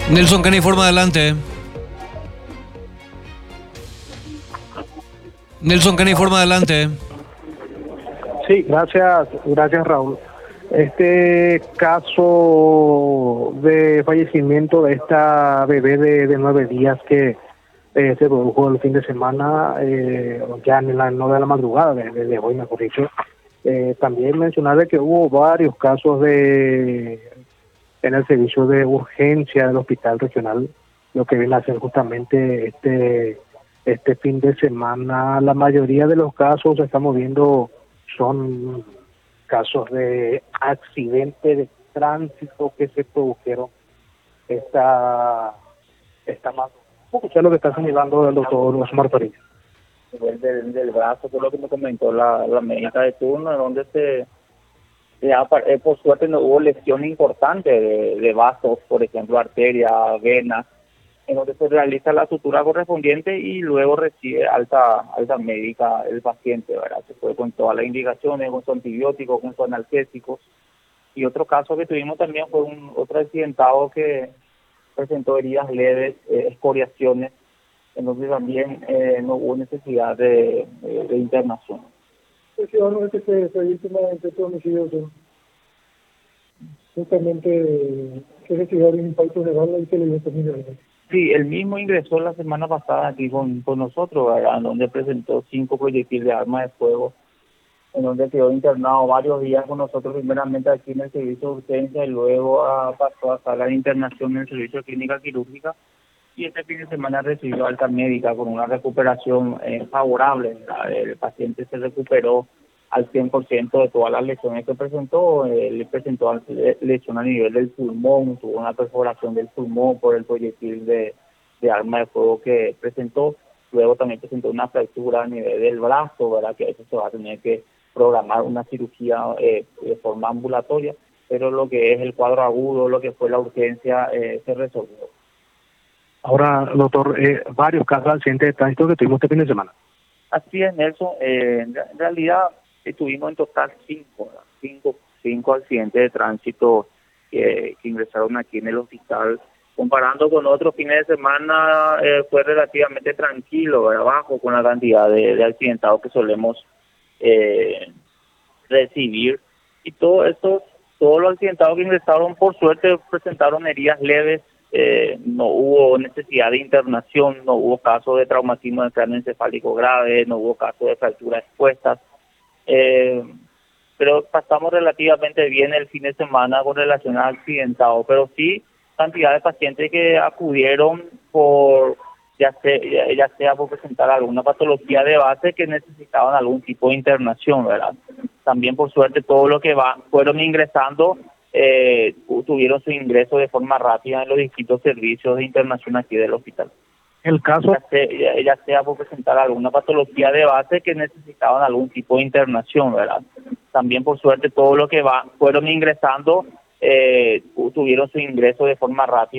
Nelson, ¿qué informa adelante? Nelson, ¿qué informa adelante? Sí, gracias Raúl. Este caso de fallecimiento de esta bebé de 9 días que se produjo el fin de semana, ya en la no de la madrugada, de hoy mejor dicho, también mencionar de que hubo varios casos en el servicio de urgencia del hospital regional, lo que viene a ser justamente este fin de semana. La mayoría de los casos estamos viendo son casos de accidente de tránsito que se produjeron esta madrugada. Escuchar lo que está señalando el doctor Osmar Torilla. Del brazo, por lo que me comentó la médica de turno, en donde por suerte no hubo lesión importante de vasos, por ejemplo, arteria, venas, en donde se realiza la sutura correspondiente y luego recibe alta médica el paciente, ¿verdad? Se fue con todas las indicaciones, con su antibiótico, con su analgésicos. Y otro caso que tuvimos también fue otro accidentado que presentó heridas leves, escoriaciones, en donde también no hubo necesidad de internación. El ciudadano que se víctima de intento de homicidio, justamente que recibió un impacto de bala y que le dio terminal. Sí, él mismo ingresó la semana pasada aquí con nosotros, ¿verdad? En donde presentó 5 proyectiles de arma de fuego, en donde quedó internado varios días con nosotros, primeramente aquí en el servicio de urgencia y luego pasó a sala de internación en el servicio de clínica quirúrgica. Y este fin de semana recibió alta médica con una recuperación favorable, ¿verdad? El paciente se recuperó al 100% de todas las lesiones que presentó. Le presentó lesión a nivel del pulmón, tuvo una perforación del pulmón por el proyectil de arma de fuego que presentó. Luego también presentó una fractura a nivel del brazo, ¿verdad? Que eso se va a tener que programar una cirugía de forma ambulatoria, pero lo que es el cuadro agudo, lo que fue la urgencia, se resolvió. Ahora, doctor, varios casos de accidentes de tránsito que tuvimos este fin de semana. Así es, Nelson. En realidad tuvimos en total 5 accidentes de tránsito que ingresaron aquí en el hospital. Comparando con otros fines de semana, fue relativamente tranquilo, bajo con la cantidad de accidentados que solemos recibir. Y todos los accidentados que ingresaron, por suerte, presentaron heridas leves. No hubo necesidad de internación, no hubo casos de traumatismo del cráneo encefálico grave, no hubo casos de fracturas expuestas, pero pasamos relativamente bien el fin de semana con relación al accidentado, pero sí cantidad de pacientes que acudieron por ya sea por presentar alguna patología de base que necesitaban algún tipo de internación, ¿verdad? También por suerte todos los que fueron ingresando tuvieron su ingreso de forma rápida en los distintos servicios de internación aquí del hospital. El caso ya sea por presentar alguna patología de base que necesitaban algún tipo de internación, ¿verdad? También por suerte todos los que fueron ingresando tuvieron su ingreso de forma rápida.